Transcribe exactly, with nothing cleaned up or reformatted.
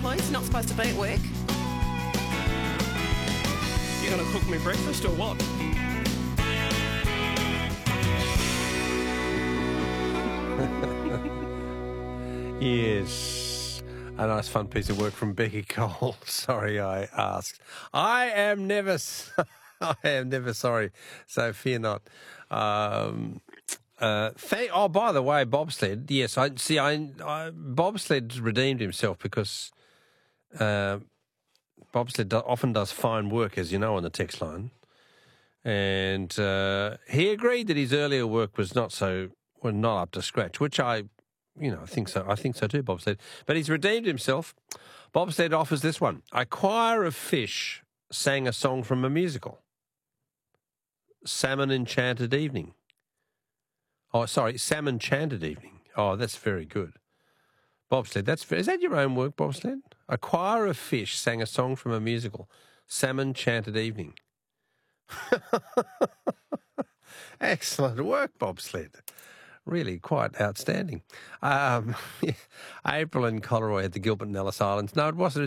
please. You're not supposed to be at work. You going to cook me breakfast or what? Yes. A nice fun piece of work from Becky Cole. Sorry I asked. I am never I am never sorry, so fear not. Um, uh, th- oh, by the way, bobsled. Yes, I see. I, I bobsled redeemed himself because uh, bobsled do, often does fine work, as you know, on the text line, and uh, he agreed that his earlier work was not so well, not up to scratch, which I. You know, I think so. I think so too, Bobsled. But he's redeemed himself. Bobsled offers this one. A choir of fish sang a song from a musical. Salmon Enchanted Evening. Oh, sorry, Salmon Chanted Evening. Oh, that's very good. Bobsled, that's is that your own work, Bobsled? A choir of fish sang a song from a musical. Salmon Chanted Evening. Excellent work, Bobsled. Really quite outstanding. Um, April in Coleroy at the Gilbert and Ellis Islands. No, it wasn't.